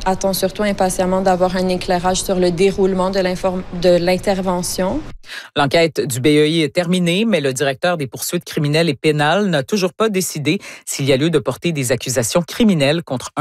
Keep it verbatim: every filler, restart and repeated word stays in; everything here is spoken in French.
Attend surtout impatiemment d'avoir un éclairage sur le déroulement de, de l'intervention. L'enquête du B E I est terminée, mais le directeur des poursuites criminelles et pénales n'a toujours pas décidé s'il y a lieu de porter des accusations criminelles contre un